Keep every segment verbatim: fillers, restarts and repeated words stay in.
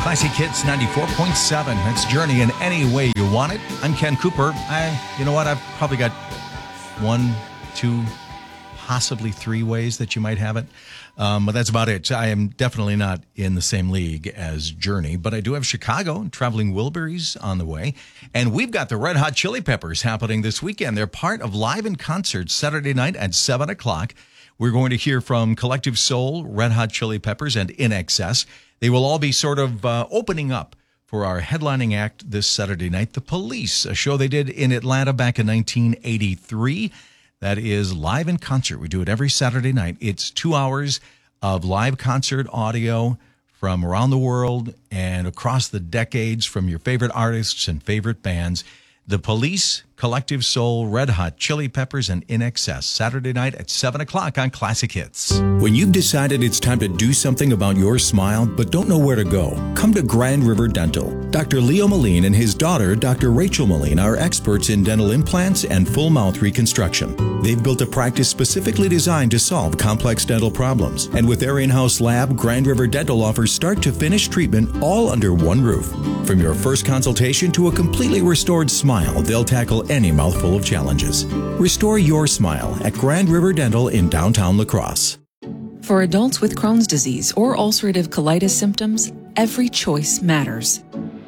Classic Hits ninety-four point seven. That's Journey in Any Way You Want It. I'm Ken Cooper. I, you know what? I've probably got one, two, possibly three ways that you might have it. Um, but that's about it. I am definitely not in the same league as Journey, but I do have Chicago and Traveling Wilburys on the way. And we've got the Red Hot Chili Peppers happening this weekend. They're part of Live in Concert Saturday night at seven o'clock. We're going to hear from Collective Soul, Red Hot Chili Peppers, and In Excess. They will all be sort of uh, opening up for our headlining act this Saturday night, The Police, a show they did in Atlanta back in nineteen eighty-three. That is Live in Concert. We do it every Saturday night. It's two hours of live concert audio from around the world and across the decades from your favorite artists and favorite bands. The Police, Collective Soul, Red Hot Chili Peppers, and In Excess, Saturday night at seven o'clock on Classic Hits. When you've decided it's time to do something about your smile but don't know where to go, come to Grand River Dental. Doctor Leo Moline and his daughter, Doctor Rachel Moline, are experts in dental implants and full mouth reconstruction. They've built a practice specifically designed to solve complex dental problems. And with their in-house lab, Grand River Dental offers start-to-finish treatment all under one roof. From your first consultation to a completely restored smile, they'll tackle any mouthful of challenges. Restore your smile at Grand River Dental in downtown La Crosse. For adults with Crohn's disease or ulcerative colitis symptoms, every choice matters.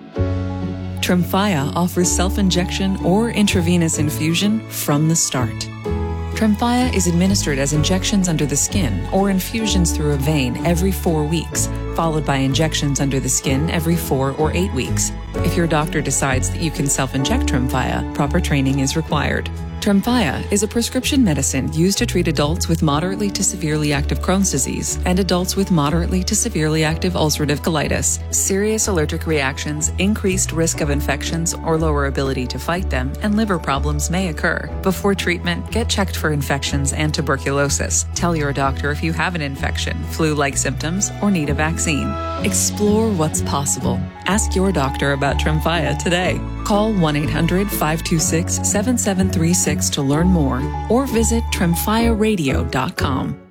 Tremfya offers self-injection or intravenous infusion from the start. Tremfya is administered as injections under the skin or infusions through a vein every four weeks, followed by injections under the skin every four or eight weeks. If your doctor decides that you can self-inject Tremfya, proper training is required. Tremfya is a prescription medicine used to treat adults with moderately to severely active Crohn's disease and adults with moderately to severely active ulcerative colitis. Serious allergic reactions, increased risk of infections or lower ability to fight them, and liver problems may occur. Before treatment, get checked for infections and tuberculosis. Tell your doctor if you have an infection, flu-like symptoms, or need a vaccine. Explore what's possible. Ask your doctor about Tremfya today. Call one eight hundred, five two six, seven seven three six to learn more or visit tremfya radio dot com.